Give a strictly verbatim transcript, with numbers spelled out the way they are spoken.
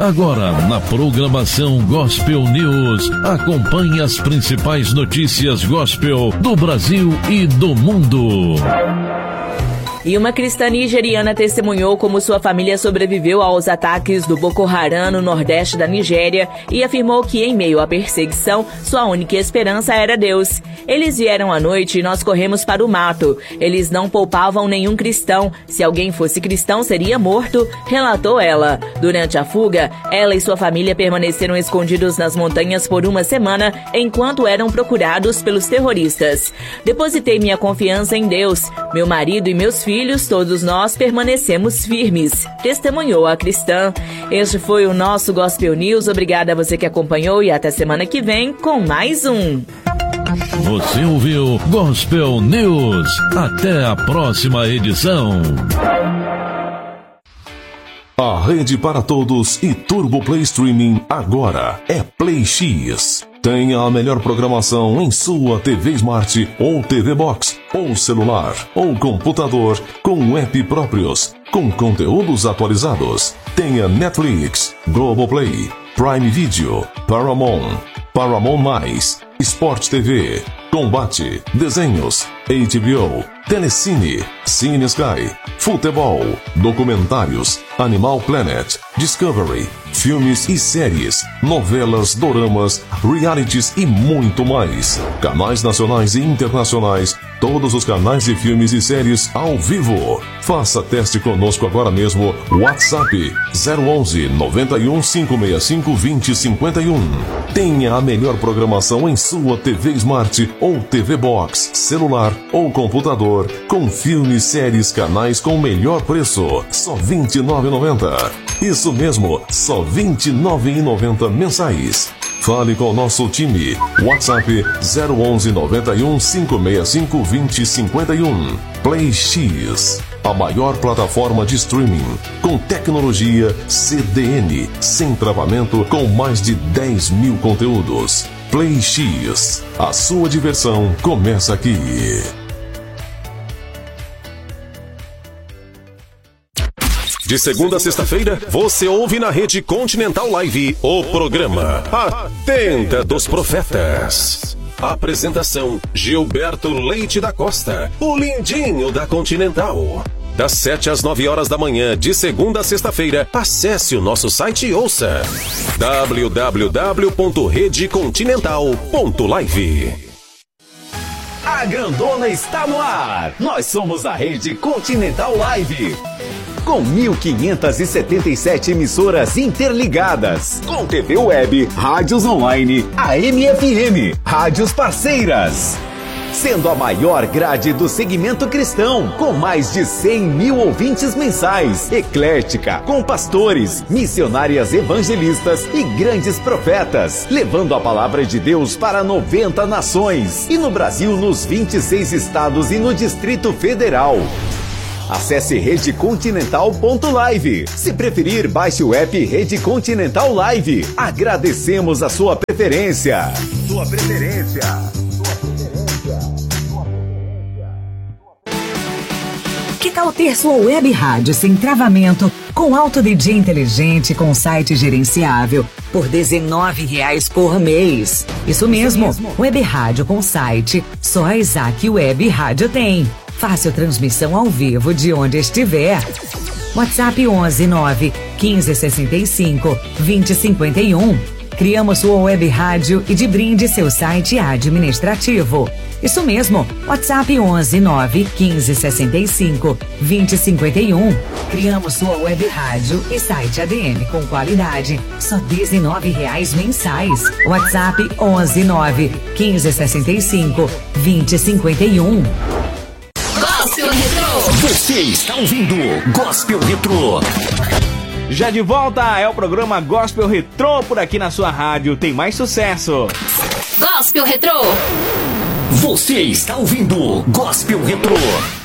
Agora, na programação Gospel News, acompanhe as principais notícias gospel do Brasil e do mundo. E uma cristã nigeriana testemunhou como sua família sobreviveu aos ataques do Boko Haram no nordeste da Nigéria e afirmou que, em meio à perseguição, sua única esperança era Deus. Eles vieram à noite e nós corremos para o mato. Eles não poupavam nenhum cristão. Se alguém fosse cristão, seria morto, relatou ela. Durante a fuga, ela e sua família permaneceram escondidos nas montanhas por uma semana, enquanto eram procurados pelos terroristas. Depositei minha confiança em Deus. Meu marido e meus filhos Filhos, todos nós permanecemos firmes, testemunhou a cristã. Este foi o nosso Gospel News. Obrigada a você que acompanhou e até semana que vem com mais um. Você ouviu Gospel News. Até a próxima edição. A rede para todos e Turbo Play Streaming agora é Play X. Tenha a melhor programação em sua T V Smart ou T V Box, ou celular, ou computador, com app próprios, com conteúdos atualizados. Tenha Netflix, Globoplay, Prime Video, Paramount, Paramount+, Sport T V, Combate, Desenhos, H B O, Telecine, Cine Sky, Futebol, Documentários, Animal Planet, Discovery, filmes e séries, novelas, doramas, realities e muito mais. Canais nacionais e internacionais, todos os canais de filmes e séries ao vivo. Faça teste conosco agora mesmo. WhatsApp zero onze, noventa e um, cinco seis cinco, vinte, cinquenta e um. Tenha a melhor programação em sua T V Smart ou T V Box, celular ou computador, com filmes, séries, canais com o melhor preço, só vinte e nove reais e noventa centavos. Isso mesmo, só vinte e nove reais e noventa centavos mensais. Fale com o nosso time. WhatsApp zero onze, noventa e um, cinco seis cinco, vinte, cinquenta e um. Play X, a maior plataforma de streaming, com tecnologia C D N, sem travamento, com mais de dez mil conteúdos. Play X, a sua diversão começa aqui. De segunda a sexta-feira, você ouve na Rede Continental Live o programa A Tenda dos Profetas. Apresentação: Gilberto Leite da Costa, o lindinho da Continental. Das sete às nove horas da manhã, de segunda a sexta-feira, acesse o nosso site e ouça w w w ponto rede continental ponto live. A Grandona está no ar. Nós somos a Rede Continental Live. Com mil quinhentas e setenta e sete emissoras interligadas, com T V web, rádios online, A M F M, rádios parceiras. Sendo a maior grade do segmento cristão, com mais de cem mil ouvintes mensais, eclética, com pastores, missionárias evangelistas e grandes profetas, levando a palavra de Deus para noventa nações, e no Brasil nos vinte e seis estados e no Distrito Federal. Acesse rede continental ponto live. Se preferir, baixe o app Rede Continental Live. Agradecemos a sua preferência. Sua preferência. Que tal ter sua web rádio sem travamento, com Auto D J inteligente, com site gerenciável, por dezenove reais por mês? Isso mesmo, Isso mesmo. Web rádio com site, só a Isaac Web Rádio tem. Fácil transmissão ao vivo de onde estiver. WhatsApp onze, nove, quinze, sessenta e cinco, vinte, cinquenta e um. Criamos sua web rádio e de brinde seu site administrativo. Isso mesmo, WhatsApp onze, nove, quinze, sessenta e cinco, vinte, cinquenta e um. Criamos sua web rádio e site A D M com qualidade, só dezenove reais mensais. WhatsApp onze, nove, quinze, sessenta e cinco, vinte, cinquenta e um. Gospel Retro. Você está ouvindo Gospel Retro. Já de volta, é o programa Gospel Retro por aqui na sua rádio. Tem mais sucesso. Gospel Retro. Você está ouvindo Gospel Retro.